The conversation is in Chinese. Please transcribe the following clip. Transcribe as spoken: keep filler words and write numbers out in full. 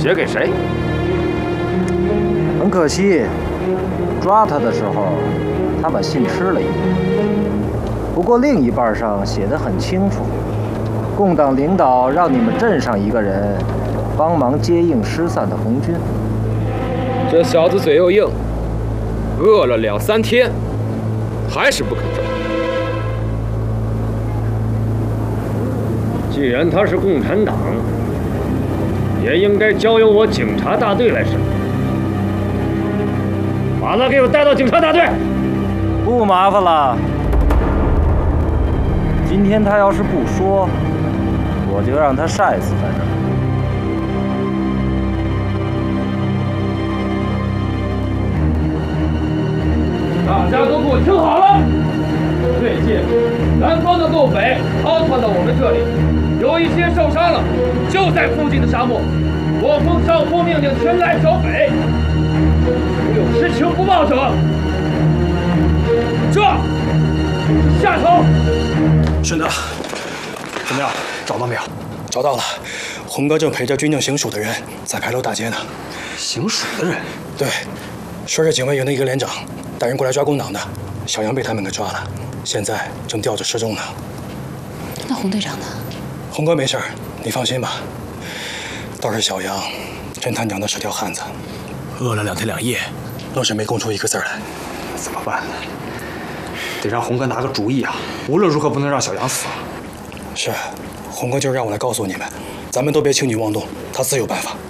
写给谁？ 很可惜，抓他的时候，他把信吃了一半。不过另一半上写得很清楚，共党领导让你们镇上一个人，帮忙接应失散的红军。 这小子嘴又硬，饿了两三天，还是不肯走。 既然他是共产党，也应该交由我警察大队来审。把他给我带到警察大队。 不麻烦了。今天他要是不说，我就让他晒死在这儿。 大家都给我听好了！最近南方的够匪逃窜到我们这里，有一些受伤了，就在附近的沙漠。我奉少峰命令前来剿匪，如有知情不报者，这是下头。 顺德，怎么样？找到没有？找到了，红哥正陪着军政行署的人在牌楼大街呢。行署的人？对，说是警卫营的一个连长带人过来抓共党的，小杨被他们给抓了，现在正吊着失踪呢。 那洪队长呢？ 红哥没事儿，你放心吧。倒是小杨，真他娘的是条汉子，饿了两天两夜，愣是没供出一个字来。 怎么办呢？得让红哥拿个主意啊！无论如何不能让小杨死。 是，红哥就让我来告诉你们，咱们都别轻举妄动，他自有办法。